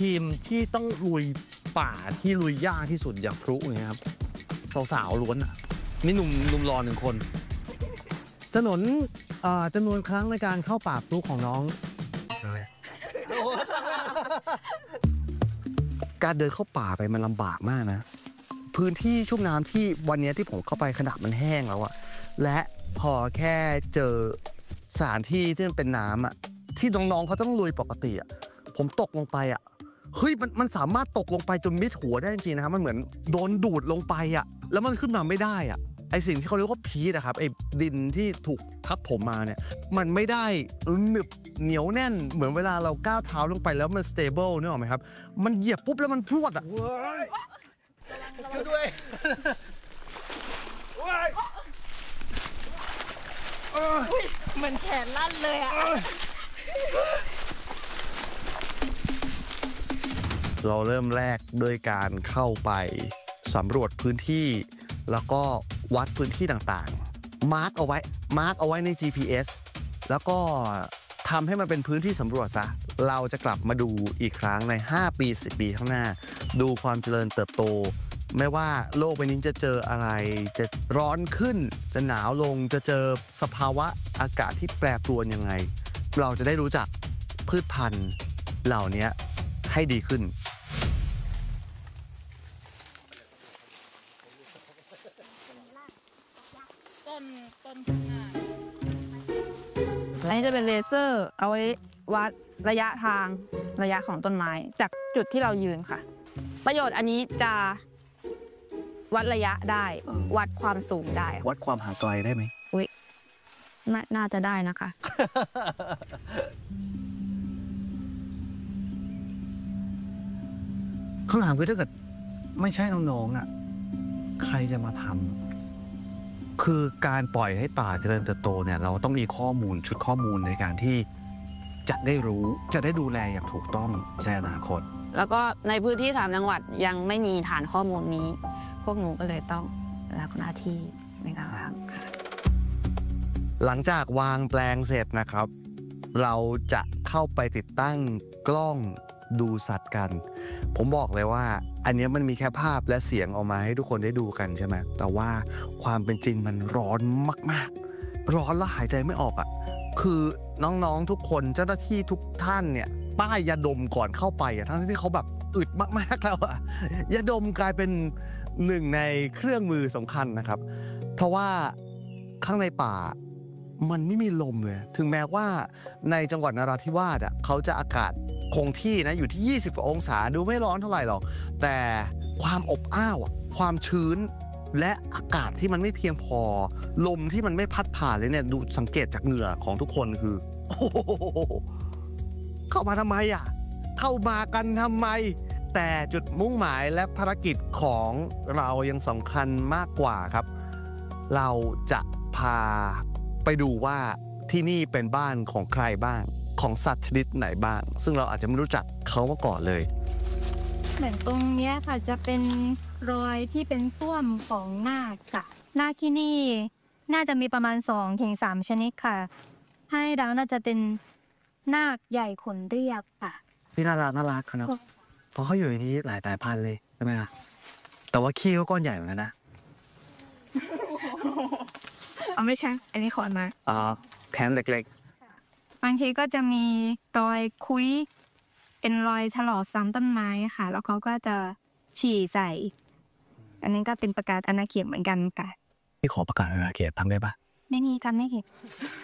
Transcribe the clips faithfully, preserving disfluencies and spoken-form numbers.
ทีมที่ต้องลุยป่าที่ลุยยากที่สุดอย่างพลุอย่างเงี้ยครับสาวๆล้วนอ่ะมีหนุ่มหนุ่มรอหนึ่งคนสนนจำนวนครั้งในการเข้าป่าพลุของน้องการเดินเข้าป่าไปมันลำบากมากนะพื้นที่ชุ่มน้ำที่วันนี้ที่ผมเข้าไปขนาดมันแห้งแล้วอะและพอแค่เจอสถานที่ที่มันเป็นน้ำอะที่น้องๆเขาต้องลุยปกติอะผมตกลงไปอะเฮ้ยมันมันสามารถตกลงไปจนมิดหัวได้จริงๆนะครับมันเหมือนโดนดูดลงไปอะแล้วมันขึ้นมาไม่ได้อะไอสิ่งที่เขาเรียกว่าพีชอะครับไอดินที่ถูกทับถมมาเนี่ยมันไม่ได้หนึบเหนียวแน่นเหมือนเวลาเราก้าวเท้าลงไปแล้วมันสเตเบิลนึกออกไหมครับมันเหยียบปุ๊บแล้วมันพรวดอะช่วยด้วยเหมือนแขนลั่นเลยอะเราเริ่มแรกด้วยการเข้าไปสำรวจพื้นที่แล้วก็วัดพื้นที่ต่างๆมาร์กเอาไว้มาร์กเอาไว้ใน จี พี เอส แล้วก็ทำให้มันเป็นพื้นที่สำรวจซะเราจะกลับมาดูอีกครั้งในห้าปีสิบปีข้างหน้าดูความเจริญเติบโตไม่ว่าโลกใบนี้จะเจออะไรจะร้อนขึ้นจะหนาวลงจะเจอสภาวะอากาศที่แปรปรวนยังไงเราจะได้รู้จักพืชพันธุ์เหล่านี้ให้ดีขึ้นต้นต้นข้างหน้าอันนี้จะเป็นเลเซอร์เอาไว้วัดระยะทางระยะของต้นไม้จากจุดที่เรายืนค่ะประโยชน์อันนี้จะวัดระยะได้วัดความสูงได้วัดความห่างไกลได้ไหมอุ๊ยน่าจะได้นะคะคำถามคือถ้าเกิดไม่ใช่น้องๆอ่ะใครจะมาทำคือการปล่อยให้ป่าเจริญเติบโตเนี่ยเราต้องมีข้อมูลชุดข้อมูลในการที่จะได้รู้จะได้ดูแลอย่างถูกต้องในอนาคตแล้วก็ในพื้นที่สามจังหวัดยังไม่มีฐานข้อมูลนี้พวกหนูก็เลยต้องรับหน้าที่ในการทำค่ะหลังจากวางแปลงเสร็จนะครับเราจะเข้าไปติดตั้งกล้องดูสัตว์กันผมบอกเลยว่าอันนี้มันมีแค่ภาพและเสียงออกมาให้ทุกคนได้ดูกันใช่ไหมแต่ว่าความเป็นจริงมันร้อนมากๆร้อนแล้วหายใจไม่ออกอ่ะคือน้องๆทุกคนเจ้าหน้าที่ทุกท่านเนี่ยป้ายยาดมก่อนเข้าไปอ่ะทั้งที่เขาแบบอึดมากๆแล้วอ่ะยาดมกลายเป็นหนึ่งในเครื่องมือสำคัญนะครับเพราะว่าข้างในป่ามันไม่มีลมเลยถึงแม้ว่าในจังหวัดนราธิวาสอ่ะเขาจะอากาศคงที่นะอยู่ที่ยี่สิบกว่าองศาดูไม่ร้อนเท่าไหร่หรอกแต่ความอบอ้าวความชื้นและอากาศที่มันไม่เพียงพอลมที่มันไม่พัดผ่านเลยเนี่ยดูสังเกตจากเหงื่อของทุกคนคือโอ้โหเข้ามาทำไมอ่ะเข้ามากันทำไมแต่จุดมุ่งหมายและภารกิจของเรายังสำคัญมากกว่าครับเราจะพาไปดูว่าที่นี่เป็นบ้านของใครบ้างของสัตว์ชนิดไหนบ้างซึ่งเราอาจจะไม่รู้จักเขามาก่อนเลยเหมือนตรงเนี้ยค่ะจะเป็นรอยที่เป็นต้วมของนาคค่ะนาคที่นี่น่าจะมีประมาณสองถึงสามชนิดค่ะให้เราน่าจะเป็นนาคใหญ่ขนเรียบค่ะที่น่ารักน่ารักครับเพราะเขาอยู่ในนี้หลายสายพันธุ์เลยใช่ไหมคะแต่ว่าขี้เขาก้อนใหญ่เหมือนกันนะเอาไม่ใช่อันนี้ขอนมาอ๋อแขนเล็กๆบางทีก็จะมีรอยคุยเป็นรอยถลอกซ้ำต้นไม้ค่ะแล้วเขาก็จะฉี่ใส่อันนี้ก็เป็นประกาศอาณาเขตเหมือนกันค่ะที่ขอประกาศอาณาเขตทำได้ปะไม่มีทำไม่เห็น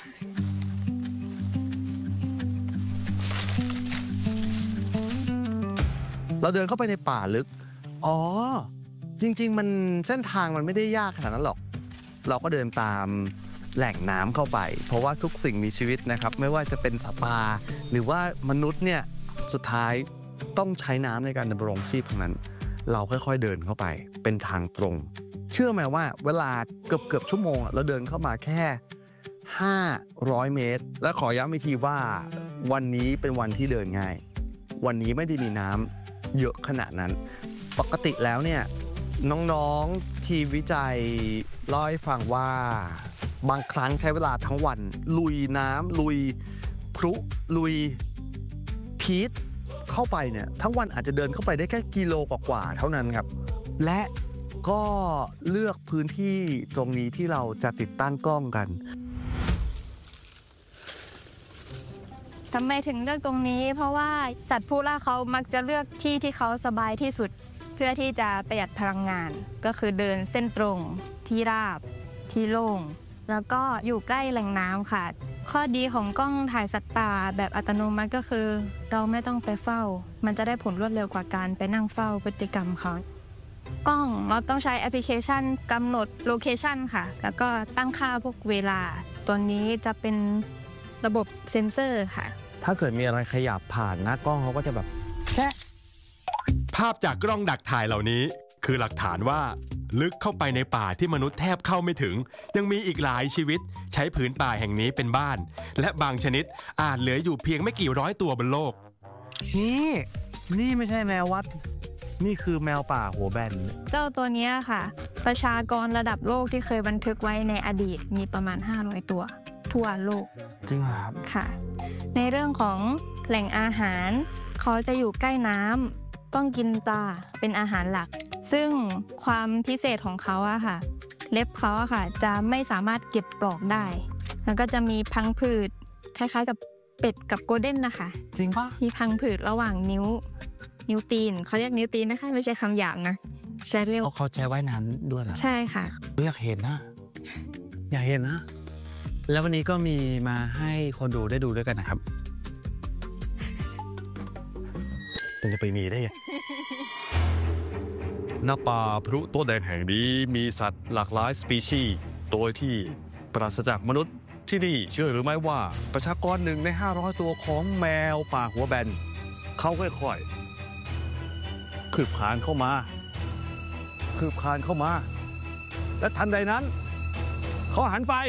เราเดินเข้าไปในป่าลึกอ๋อจริงๆมันเส้นทางมันไม่ได้ยากขนาดนั้นหรอกเราก็เดินตามแหล่งน้ำเข้าไปเพราะว่าทุกสิ่งมีชีวิตนะครับไม่ว่าจะเป็นสัตว์ป่าหรือว่ามนุษย์เนี่ยสุดท้ายต้องใช้น้ำในการดำรงชีพทั้งนั้นเราค่อยๆเดินเข้าไปเป็นทางตรงเชื่อไหมว่าเวลาเกือบๆชั่วโมงเราเดินเข้ามาแค่ห้าร้อยเมตรและขอย้ำอีกทีว่าวันนี้เป็นวันที่เดินง่ายวันนี้ไม่ได้มีน้ำเยอะขนาดนั้นปกติแล้วเนี่ยน้องๆทีมวิจัยเล่าให้ฟังว่าบางครั้งใช้เวลาทั้งวันลุยน้ำลุยพลุลุยพีชขเข้าไปเนี่ยทั้งวันอาจจะเดินเข้าไปได้แค่กิโลกว่าๆเท่านั้นครับและก็เลือกพื้นที่ตรงนี้ที่เราจะติดตั้งกล้องกันทำไมถึงเลือกตรงนี้เพราะว่าสัตว์ผู้ล่าเขามักจะเลือกที่ที่เขาสบายที่สุดเพื่อที่จะประหยัดพลังงานก็คือเดินเส้นตรงที่ราบที่โล่งแล้วก็อยู่ใกล้แหล่งน้ำค่ะข้อดีของกล้องถ่ายสัตว์ป่าแบบอัตโนมัติก็คือเราไม่ต้องไปเฝ้ามันจะได้ผลรวดเร็วกว่าการไปนั่งเฝ้าพฤติกรรมเขากล้องเราต้องใช้แอปพลิเคชันกำหนดโลเคชันค่ะแล้วก็ตั้งค่าพวกเวลาตัวนี้จะเป็นระบบเซ็นเซอร์ค่ะถ้าเกิดมีอะไรขยับผ่านหน้ากล้องเขาก็จะแบบแชะภาพจากกล้องดักถ่ายเหล่านี้คือหลักฐานว่าลึกเข้าไปในป่าที่มนุษย์แทบเข้าไม่ถึงยังมีอีกหลายชีวิตใช้ผืนป่าแห่งนี้เป็นบ้านและบางชนิดอาจเหลืออยู่เพียงไม่กี่ร้อยตัวบนโลกนี่นี่ไม่ใช่แมววัดนี่คือแมวป่าหัวแบนเจ้าตัวนี้ค่ะประชากรระดับโลกที่เคยบันทึกไว้ในอดีตมีประมาณห้าร้อยตัวทั่วโลกจริงครับค่ะในเรื่องของแหล่งอาหารเขาจะอยู่ใกล้น้ำต้องกินปลาเป็นอาหารหลักซึ่งความพิเศษของเขาอะค่ะเล็บเขาอะค่ะจะไม่สามารถเก็บปลอกได้แล้วก็จะมีพังผืดคล้ายๆกับเป็ดกับโกลเด้นนะคะจริงปะมีพังผืดระหว่างนิ้วนิ้วตีนเขาเรียกนิ้วตีนนะคะไม่ใช่คำหยาบนะใช้เรียกเขาใช้ว่ายน้ำด้วยเหรอใช่ค่ะอยากเห็นนะอยากเห็นนะแล้ววันนี้ก็มีมาให้คนดูได้ดูด้วยกันนะครับมันจะไปมีได้ไงณ ป่าพรุโต๊ะแดงแห่งนี้มีสัตว์หลากหลายสปีชีส์โดยที่ปราศจากมนุษย์ที่นี่เชื่อหรือไม่ว่าประชากรหนึ่งในห้าร้อยตัวของแมวป่าหัวแบนเขาค่อยๆคืบคลานเข้ามาคืบคลานเข้ามาและทันใดนั้นเขาหันไฟ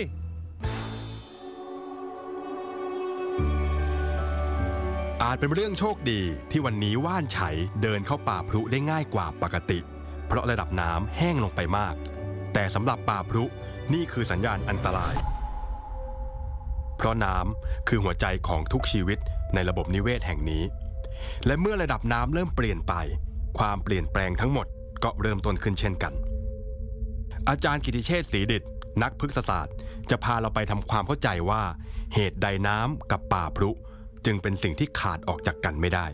อาจเป็นเรื่องโชคดีที่วันนี้ว่านไฉเดินเข้าป่าพรุได้ง่ายกว่าปกติเพราะระดับน้ำแห้งลงไปมากแต่สำหรับป่าพรุนี่คือสัญญาณอันตรายเพราะน้ำคือหัวใจของทุกชีวิตในระบบนิเวศแห่งนี้และเมื่อระดับน้ำเริ่มเปลี่ยนไปความเปลี่ยนแปลงทั้งหมดก็เริ่มต้นขึ้นเช่นกันอาจารย์กิติเชษฐ์ศรีดิษฐ์นักพฤกษศาสตร์จะพาเราไปทำความเข้าใจว่าเหตุใดน้ำกับป่าพรุจึงเป็นสิ่งที่ขาดออกจากกันไม่ได้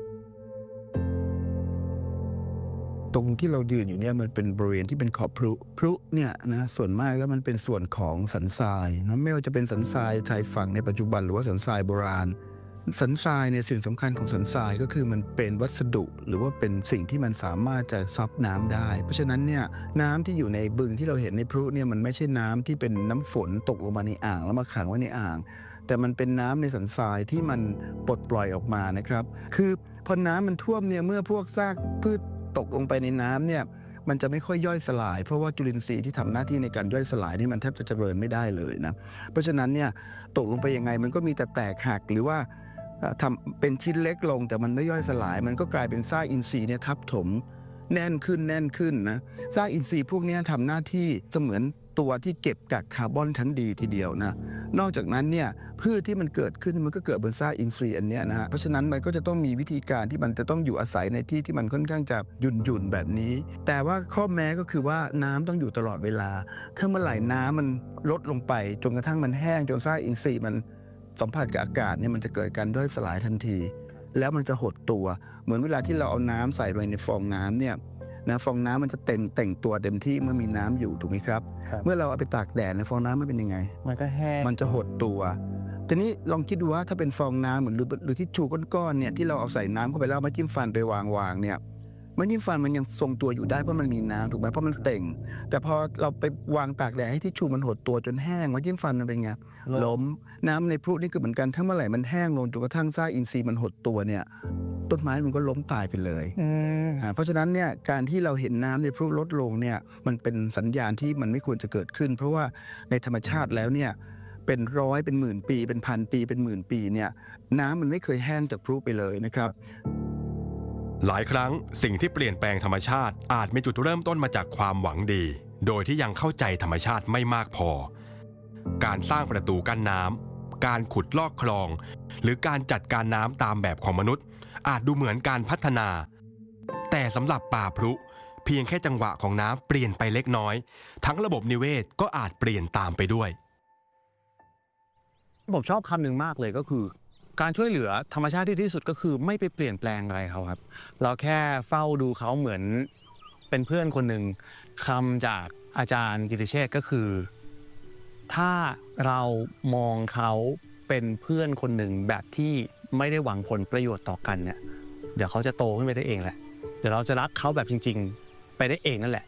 ตรงที่เรายืนอยู่เนี่ยมันเป็นบริเวณที่เป็นขอบพรุพรุเนี่ยนะส่วนมากแล้วมันเป็นส่วนของสันทรายนะไม่ว่าจะเป็นสันทรายชายฝั่งในปัจจุบันหรือว่าสันทรายโบราณสันทรายเนี่ยสิ่งสำคัญของสันทรายก็คือมันเป็นวัสดุหรือว่าเป็นสิ่งที่มันสามารถจะซับน้ำได้เพราะฉะนั้นเนี่ยน้ำที่อยู่ในบึงที่เราเห็นในพรุเนี่ยมันไม่ใช่น้ำที่เป็นน้ำฝนตกลงมาในอ่างแล้วมาขังไว้ในอ่างแต่มันเป็นน้ำในสันทรายที่มันปลดปล่อยออกมานะครับคือพอน้ำมันท่วมเนี่ยเมื่อพวกซากพืชตกลงไปในน้ำเนี่ยมันจะไม่ค่อยย่อยสลายเพราะว่าจุลินทรีย์ที่ทำหน้าที่ในการย่อยสลายนี่มันแทบจะเจริญไม่ได้เลยนะเพราะฉะนั้นเนี่ยตกลงไปยังไงมันก็มีแต่แตกหักหรือว่าทำเป็นชิ้นเล็กลงแต่มันไม่ย่อยสลายมันก็กลายเป็นซากอินทรีย์เนี่ยทับถมแน่นขึ้นแน่นขึ้นนะซากอินทรีย์พวกนี้ทำหน้าที่เสมือนตัวที่เก็บกักคาร์บอนชั้นดีทีเดียวนะนอกจากนั้นเนี่ยพืชที่มันเกิดขึ้นมันก็เกิดบนซากอินทรีย์อันนี้นะฮะเพราะฉะนั้นมันก็จะต้องมีวิธีการที่มันจะต้องอยู่อาศัยในที่ที่มันค่อนข้างจะหยุ่นหยุ่นแบบนี้แต่ว่าข้อแม้ก็คือว่าน้ำต้องอยู่ตลอดเวลาถ้าเมื่อไหร่น้ำมันลดลงไปจนกระทั่งมันแห้งจนซากอินทรีย์มันสัมผัสกับอากาศเนี่ยมันจะเกิดการย่อยสลายทันทีแล้วมันจะหดตัวเหมือนเวลาที่เราเอาน้ำใส่ไปในฟองน้ำเนี่ยนะฟองน้ำมันจะเต็มแต่งตัวเต็มที่เมื่อมีน้ำอยู่ถูกไหมครับเมื่อเราเอาไปตากแดดในฟองน้ำมันเป็นยังไงมันก็แห้งมันจะหดตัวทีนี้ลองคิดดูว่าถ้าเป็นฟองน้ำเหมือนหรือหรือที่ชูก้อนๆเนี่ยที่เราเอาใส่น้ำเข้าไปแล้วมาจิ้มฟันโดยวางๆเนี่ยมันจิ้มฟันมันยังทรงตัวอยู่ได้เพราะมันมีน้ำถูกไหมเพราะมันเต่งแต่พอเราไปวางตากแดดให้ที่ชูมันหดตัวจนแห้งมาจิ้มฟันมันเป็นไงล้มน้ำในพรุนี่คือเหมือนกันถ้าเมื่อไหร่มันแห้งลงจนกระทั่งซากอินทรีย์มันหดตัวเนี่ยต้นไม้มันก็ล้มตายไปเลยเพราะฉะนั้นเนี่ยการที่เราเห็นน้ำในพรุลดลงเนี่ยมันเป็นสัญญาณที่มันไม่ควรจะเกิดขึ้นเพราะว่าในธรรมชาติแล้วเนี่ยเป็นร้อยเป็นหมื่นปีเป็นพันปีเป็นหมื่นปีเนี่ยน้ำมันไม่เคยแห้งจากพรุไปเลยนะครับหลายครั้งสิ่งที่เปลี่ยนแปลงธรรมชาติอาจมีจุดเริ่มต้นมาจากความหวังดีโดยที่ยังเข้าใจธรรมชาติไม่มากพอการสร้างประตูกั้นน้ำการขุดลอกคลองหรือการจัดการน้ำตามแบบของมนุษย์อาจดูเหมือนการพัฒนา แต่สำหรับป่าพรุเพียงแค่จังหวะของน้ำเปลี่ยนไปเล็กน้อยทั้งระบบนิเวศก็อาจเปลี่ยนตามไปด้วยผมชอบคำหนึ่งมากเลยก็คือการช่วยเหลือธรรมชาติที่ดีที่สุดก็คือไม่ไปเปลี่ยนแปลงอะไรเขาครับเราแค่เฝ้าดูเขาเหมือนเป็นเพื่อนคนหนึ่งคำจากอาจารย์กิติเชษฐ์ก็คือถ้าเรามองเขาเป็นเพื่อนคนหนึ่งแบบที่ไม่ได้หวังผลประโยชน์ต่อกันเนี่ยเดี๋ยวเขาจะโตขึ้นไปได้เองแหละเดี๋ยวเราจะรักเขาแบบจริงๆไปได้เองนั่นแหละ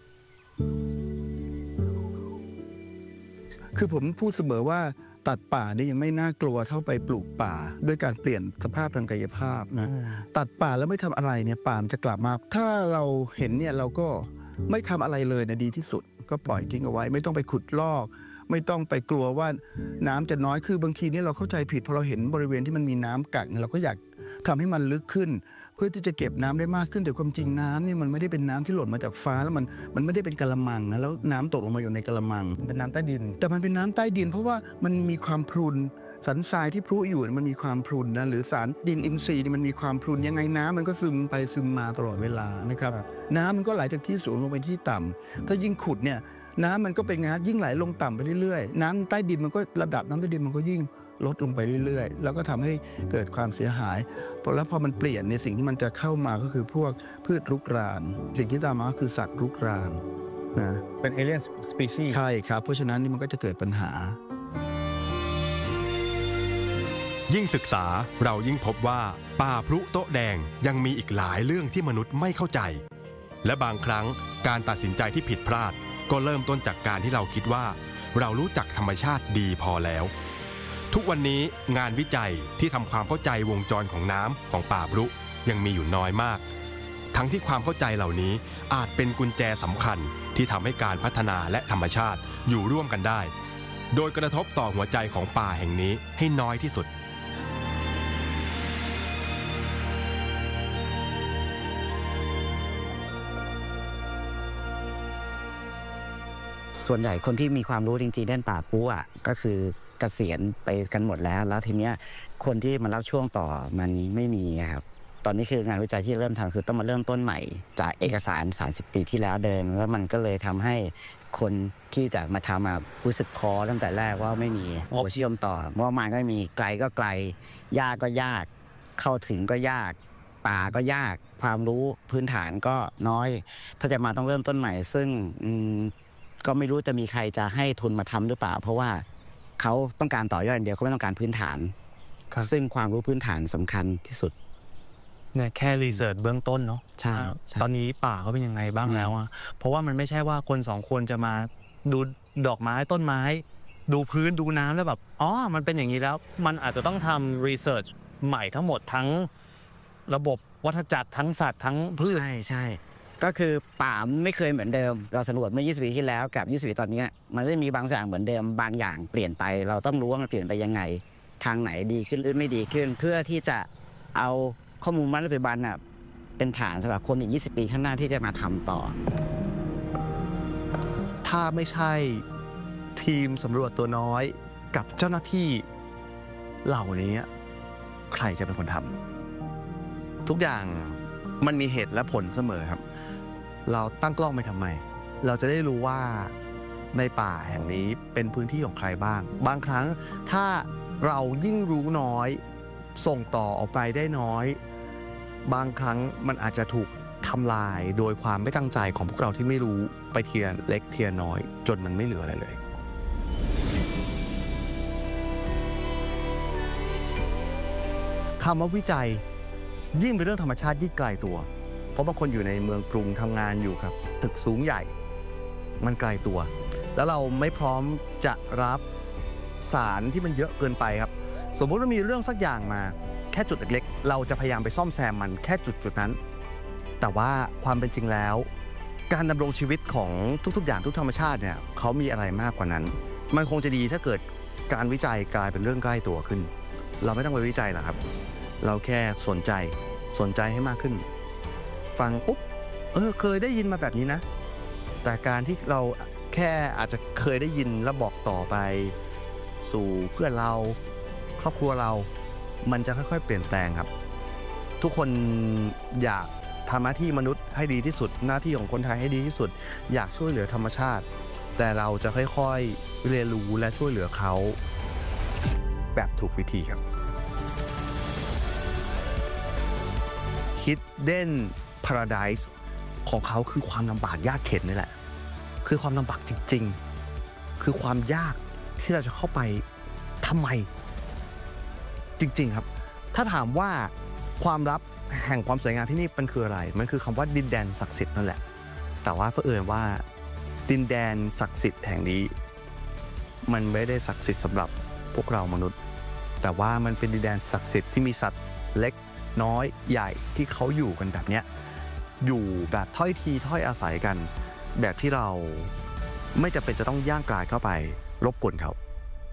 คือผมพูดเสมอว่าตัดป่านี่ยังไม่น่ากลัวเท่าไปปลูกป่าด้วยการเปลี่ยนสภาพทางกายภาพนะตัดป่าแล้วไม่ทำอะไรเนี่ยป่ามันจะกลับมาถ้าเราเห็นเนี่ยเราก็ไม่ทำอะไรเลยนะดีที่สุดก็ปล่อยทิ้งเอาไว้ไม่ต้องไปขุดลอกไม่ต้องไปกลัวว่าน้ำจะน้อยคือบางทีนี่เราเข้าใจผิดพอเราเห็นบริเวณที่มันมีน้ำกักเราก็อยากทำให้มันลึกขึ้นเพื่อที่จะเก็บน้ำได้มากขึ้นแต่ความจริงน้ำนี่มันไม่ได้เป็นน้ำที่หล่นมาจากฟ้าแล้วมันมันไม่ได้เป็นกะละมังนะแล้วน้ำตกลงมาอยู่ในกะละมังเป็นน้ำใต้ดินแต่มันเป็นน้ำใต้ดินเพราะว่ามันมีความพรุนสันทรายที่พรุอยู่มันมีความพรุนนะหรือสารดินอินทรีย์มันมีความพรุนยังไงน้ำมันก็ซึมไปซึมมาตลอดเวลานะครับน้ำมันก็ไหลจากที่สูงลงไปที่ต่ำถ้ายิ่งขุดเนี่ยน้ำมันก็เป็นไงยิ่งไหลลงต่ำไปเรื่อยๆน้ำใต้ดินมันก็ระดับน้ำใต้ดินมันก็ยิ่งลดลงไปเรื่อยๆแล้วก็ทำให้เกิดความเสียหายแล้วพอมันเปลี่ยนในสิ่งที่มันจะเข้ามาก็คือพวกพืชรุกรานสิ่งที่ตามมาคือสัตว์รุกรานนะเป็นเอเลียนสปีชีส์ใช่ครับเพราะฉะนั้นนี่มันก็จะเกิดปัญหายิ่งศึกษาเรายิ่งพบว่าป่าพรุโต๊ะแดงยังมีอีกหลายเรื่องที่มนุษย์ไม่เข้าใจและบางครั้งการตัดสินใจที่ผิดพลาดก็เริ่มต้นจากการที่เราคิดว่าเรารู้จักธรรมชาติดีพอแล้วทุกวันนี้งานวิจัยที่ทำความเข้าใจวงจรของน้ำของป่าพรุยังมีอยู่น้อยมากทั้งที่ความเข้าใจเหล่านี้อาจเป็นกุญแจสำคัญที่ทำให้การพัฒนาและธรรมชาติอยู่ร่วมกันได้โดยกระทบต่อหัวใจของป่าแห่งนี้ให้น้อยที่สุดส่วนใหญ่คนที่มีความรู้จริงๆด้านป่าพรุอ่ะก็คือเกษียณไปกันหมดแล้วแล้วทีเนี้ยคนที่มารับช่วงต่อมันไม่มีครับตอนนี้คืองานวิจัยที่เริ่มทำคือต้องมาเริ่มต้นใหม่จากเอกสารสามสิบปีที่แล้วเดิมแล้วมันก็เลยทำให้คนที่จะมาทำมารู้สึกคอตั้งแต่แรกว่าไม่มีโอเชื่อมต่อเพราะมันก็มีไกลก็ไกลยากก็ยากเข้าถึงก็ยากป่าก็ยากความรู้พื้นฐานก็น้อยถ้าจะมาต้องเริ่มต้นใหม่ซึ่งก็ไม่รู้จะมีใครจะให้ทุนมาทำหรือเปล่าเพราะว่าเขาต้องการต่อยอดอย่างเดียวเขาไม่ต้องการพื้นฐานซึ่งความรู้พื้นฐานสำคัญที่สุดเนี่ยแค่รีเสิร์ชเบื้องต้นเนาะใช่ตอนนี้ป่าเขาเป็นยังไงบ้างแล้วอ่ะเพราะว่ามันไม่ใช่ว่าคนสองคนจะมาดูดอกไม้ต้นไม้ดูพื้นดูน้ำแล้วแบบอ๋อมันเป็นอย่างนี้แล้วมันอาจจะต้องทำรีเสิร์ชใหม่ทั้งหมดทั้งระบบวัฏจักรทั้งสัตว์ทั้งพืชใช่ใช่ก็คือป่าไม่เคยเหมือนเดิมเราสำรวจเมื่อยี่สิบปีที่แล้วกับยี่สิบปีตอนนี้มันจะมีบางอย่างเหมือนเดิมบางอย่างเปลี่ยนไปเราต้องรู้ว่ามันเปลี่ยนไปยังไงทางไหนดีขึ้นหรือไม่ดีขึ้นเพื่อที่จะเอาข้อมูลณปัจจุบันน่ะเป็นฐานสำหรับคนอีกยี่สิบปีข้างหน้าที่จะมาทำต่อถ้าไม่ใช่ทีมสำรวจตัวน้อยกับเจ้าหน้าที่เหล่านี้ใครจะเป็นคนทำทุกอย่างมันมีเหตุและผลเสมอครับเราตั้งกล้องไปทำไมเราจะได้รู้ว่าในป่าแห่งนี้เป็นพื้นที่ของใครบ้างบางครั้งถ้าเรายิ่งรู้น้อยส่งต่อออกไปได้น้อยบางครั้งมันอาจจะถูกทำลายโดยความไม่ตั้งใจของพวกเราที่ไม่รู้ไปเทียเล็กเทียน้อยจนมันไม่เหลืออะไรเลยคำว่าวิจัยยิ่งเป็นเรื่องธรรมชาติยิ่งไกลตัวเพราะบางคนอยู่ในเมืองกรุงทำงานอยู่กับตึกสูงใหญ่มันไกลตัวแล้วเราไม่พร้อมจะรับสารที่มันเยอะเกินไปครับสมมติว่ามีเรื่องสักอย่างมาแค่จุดเล็กๆเราจะพยายามไปซ่อมแซมมันแค่จุดจุดนั้นแต่ว่าความเป็นจริงแล้วการดำรงชีวิตของทุกๆอย่างทุกธรรมชาติเนี่ยเขามีอะไรมากกว่านั้นมันคงจะดีถ้าเกิดการวิจัยกลายเป็นเรื่องใกล้ตัวขึ้นเราไม่ต้องไปวิจัยหรอกครับเราแค่สนใจสนใจให้มากขึ้นฟังปุ๊บเออเคยได้ยินมาแบบนี้นะแต่การที่เราแค่อาจจะเคยได้ยินแล้วบอกต่อไปสู่เพื่อนเราครอบครัวเรามันจะค่อยๆเปลี่ยนแปลงครับทุกคนอยากทำหน้าที่มนุษย์ให้ดีที่สุดหน้าที่ของคนไทยให้ดีที่สุดอยากช่วยเหลือธรรมชาติแต่เราจะค่อยๆเรียนรู้และช่วยเหลือเขาแบบถูกวิธีครับ Hidden Paradise ของเขาคือความลำบากยากเข็ญนี่แหละคือความลำบากจริงๆคือความยากที่เราจะเข้าไปทำไมจริงๆครับถ้าถามว่าความลับแห่งความสวยงามที่นี่มันคืออะไรมันคือคำว่าดินแดนศักดิ์สิทธิ์นั่นแหละแต่ว่าเผอิญว่าดินแดนศักดิ์สิทธิ์แห่งนี้มันไม่ได้ศักดิ์สิทธิ์สำหรับพวกเรามนุษย์แต่ว่ามันเป็นดินแดนศักดิ์สิทธิ์ที่มีสัตว์เล็กน้อยใหญ่ที่เขาอยู่กันแบบเนี้ยอยู่แบบถ้อยทีถ้อยอาศัยกันแบบที่เราไม่จำเป็นจะต้องย่างกลายเข้าไปรบกวนเขา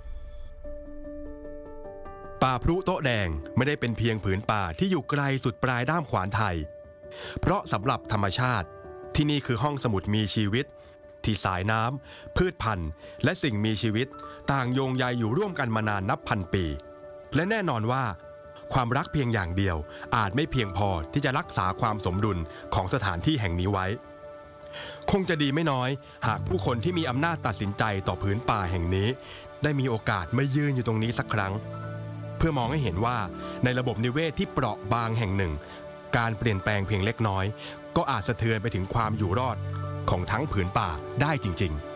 ป่าพลุโต๊ะแดงไม่ได้เป็นเพียงผืนป่าที่อยู่ไกลสุดปลายด้ามขวานไทยเพราะสำหรับธรรมชาติที่นี่คือห้องสมุดมีชีวิตที่สายน้ำพืชพันธุ์และสิ่งมีชีวิตต่างโยงใยอยู่ร่วมกันมานานนับพันปีและแน่นอนว่าความรักเพียงอย่างเดียวอาจไม่เพียงพอที่จะรักษาความสมดุลของสถานที่แห่งนี้ไว้คงจะดีไม่น้อยหากผู้คนที่มีอำนาจตัดสินใจต่อผืนป่าแห่งนี้ได้มีโอกาสมายืนอยู่ตรงนี้สักครั้งเพื่อมองให้เห็นว่าในระบบนิเวศที่เปราะบางแห่งหนึ่งการเปลี่ยนแปลงเพียงเล็กน้อยก็อาจสะเทือนไปถึงความอยู่รอดของทั้งผืนป่าได้จริงๆ